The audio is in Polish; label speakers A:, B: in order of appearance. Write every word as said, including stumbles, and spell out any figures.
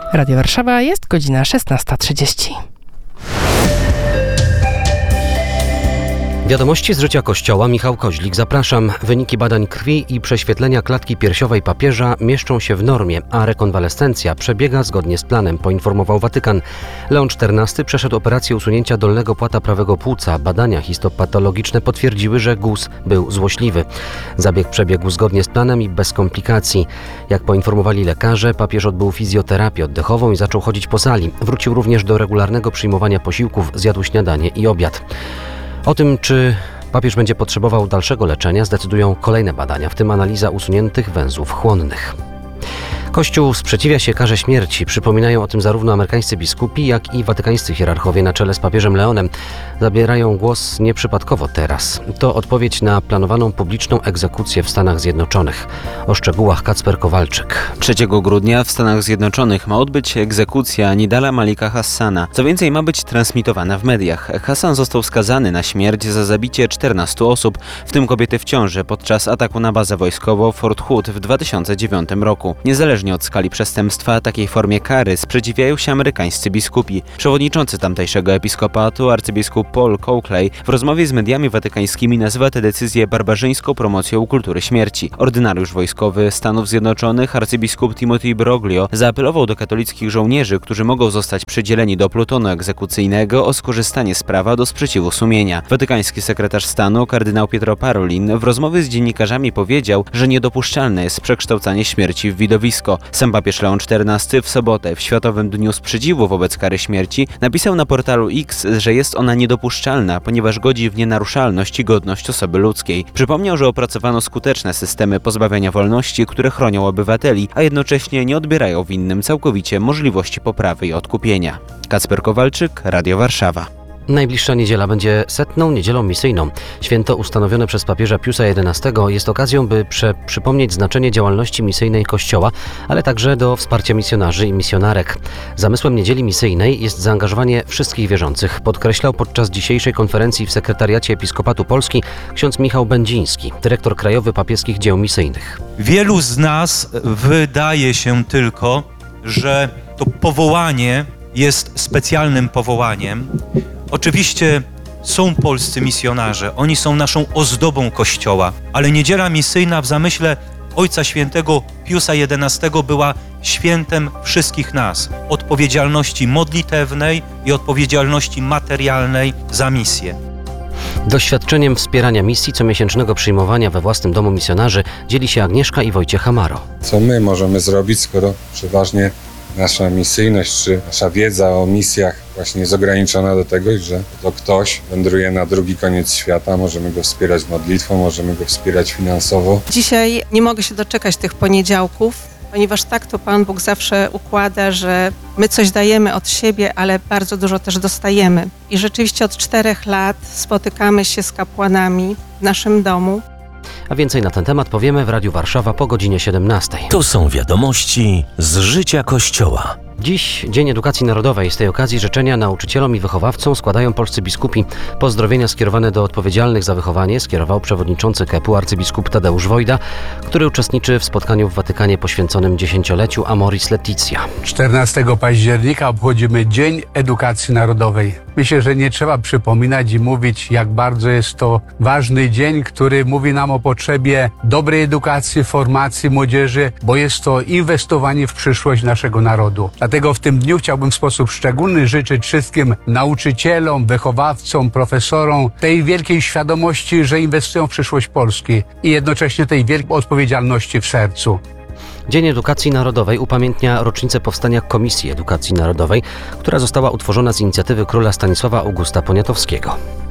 A: Radio Warszawa, jest godzina szesnasta trzydzieści.
B: Wiadomości z życia Kościoła. Michał Koźlik, zapraszam. Wyniki badań krwi i prześwietlenia klatki piersiowej papieża mieszczą się w normie, a rekonwalescencja przebiega zgodnie z planem, poinformował Watykan. Leon czternasty przeszedł operację usunięcia dolnego płata prawego płuca. Badania histopatologiczne potwierdziły, że guz był złośliwy. Zabieg przebiegł zgodnie z planem i bez komplikacji. Jak poinformowali lekarze, papież odbył fizjoterapię oddechową i zaczął chodzić po sali. Wrócił również do regularnego przyjmowania posiłków, zjadł śniadanie i obiad. O tym, czy papież będzie potrzebował dalszego leczenia, zdecydują kolejne badania, w tym analiza usuniętych węzłów chłonnych. Kościół sprzeciwia się karze śmierci. Przypominają o tym zarówno amerykańscy biskupi, jak i watykańscy hierarchowie na czele z papieżem Leonem. Zabierają głos nieprzypadkowo teraz. To odpowiedź na planowaną publiczną egzekucję w Stanach Zjednoczonych. O szczegółach Kacper Kowalczyk.
C: trzeciego grudnia w Stanach Zjednoczonych ma odbyć się egzekucja Nidala Malika Hassana. Co więcej, ma być transmitowana w mediach. Hassan został skazany na śmierć za zabicie czternastu osób, w tym kobiety w ciąży, podczas ataku na bazę wojskową Fort Hood w dwa tysiące dziewiątym roku. Niezależnie od skali przestępstwa, takiej formie kary sprzeciwiają się amerykańscy biskupi. Przewodniczący tamtejszego episkopatu, arcybiskup Paul Coakley, w rozmowie z mediami watykańskimi nazywa tę decyzję barbarzyńską promocją kultury śmierci. Ordynariusz wojskowy Stanów Zjednoczonych, arcybiskup Timothy Broglio, zaapelował do katolickich żołnierzy, którzy mogą zostać przydzieleni do plutonu egzekucyjnego, o skorzystanie z prawa do sprzeciwu sumienia. Watykański sekretarz stanu, kardynał Pietro Parolin, w rozmowie z dziennikarzami powiedział, że niedopuszczalne jest przekształcanie śmierci w widowisko. Sam papież Leon czternasty w sobotę, w Światowym Dniu Sprzeciwu wobec kary śmierci, napisał na portalu X, że jest ona niedopuszczalna, ponieważ godzi w nienaruszalność i godność osoby ludzkiej. Przypomniał, że opracowano skuteczne systemy pozbawiania wolności, które chronią obywateli, a jednocześnie nie odbierają winnym całkowicie możliwości poprawy i odkupienia. Kacper Kowalczyk, Radio Warszawa.
B: Najbliższa niedziela będzie setną niedzielą misyjną. Święto ustanowione przez papieża Piusa jedenastego jest okazją, by prze- przypomnieć znaczenie działalności misyjnej Kościoła, ale także do wsparcia misjonarzy i misjonarek. Zamysłem niedzieli misyjnej jest zaangażowanie wszystkich wierzących, podkreślał podczas dzisiejszej konferencji w Sekretariacie Episkopatu Polski ksiądz Michał Będziński, dyrektor krajowy papieskich dzieł misyjnych.
D: Wielu z nas wydaje się tylko, że to powołanie jest specjalnym powołaniem. Oczywiście są polscy misjonarze, oni są naszą ozdobą Kościoła, ale niedziela misyjna w zamyśle Ojca Świętego Piusa jedenastego była świętem wszystkich nas, odpowiedzialności modlitewnej i odpowiedzialności materialnej za misję.
B: Doświadczeniem wspierania misji comiesięcznego przyjmowania we własnym domu misjonarzy dzieli się Agnieszka i Wojciech Hamaro.
E: Co my możemy zrobić, skoro przeważnie nasza misyjność czy nasza wiedza o misjach właśnie jest ograniczona do tego, że to ktoś wędruje na drugi koniec świata, możemy go wspierać modlitwą, możemy go wspierać finansowo.
F: Dzisiaj nie mogę się doczekać tych poniedziałków, ponieważ tak to Pan Bóg zawsze układa, że my coś dajemy od siebie, ale bardzo dużo też dostajemy. I rzeczywiście od czterech lat spotykamy się z kapłanami w naszym domu.
B: A więcej na ten temat powiemy w Radiu Warszawa po godzinie siedemnastej.
G: To są wiadomości z życia Kościoła.
B: Dziś Dzień Edukacji Narodowej. Z tej okazji życzenia nauczycielom i wychowawcom składają polscy biskupi. Pozdrowienia skierowane do odpowiedzialnych za wychowanie skierował przewodniczący K E P u arcybiskup Tadeusz Wojda, który uczestniczy w spotkaniu w Watykanie poświęconym dziesięcioleciu Amoris Laetitia.
H: czternastego października obchodzimy Dzień Edukacji Narodowej. Myślę, że nie trzeba przypominać i mówić, jak bardzo jest to ważny dzień, który mówi nam o potrzebie dobrej edukacji, formacji młodzieży, bo jest to inwestowanie w przyszłość naszego narodu. Dlatego w tym dniu chciałbym w sposób szczególny życzyć wszystkim nauczycielom, wychowawcom, profesorom tej wielkiej świadomości, że inwestują w przyszłość Polski i jednocześnie tej wielkiej odpowiedzialności w sercu.
B: Dzień Edukacji Narodowej upamiętnia rocznicę powstania Komisji Edukacji Narodowej, która została utworzona z inicjatywy króla Stanisława Augusta Poniatowskiego.